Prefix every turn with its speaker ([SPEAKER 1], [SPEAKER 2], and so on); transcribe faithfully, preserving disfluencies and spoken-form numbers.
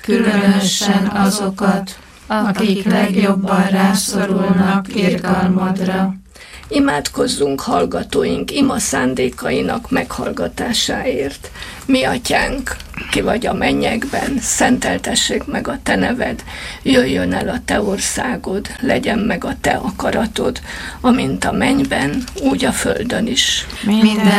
[SPEAKER 1] különösen azokat, akik legjobban rászorulnak irgalmadra.
[SPEAKER 2] Imádkozzunk hallgatóink ima szándékainak meghallgatásáért. Mi atyánk, ki vagy a mennyekben, szenteltessék meg a te neved, jöjjön el a te országod, legyen meg a te akaratod, amint a mennyben, úgy a földön is.
[SPEAKER 1] Minden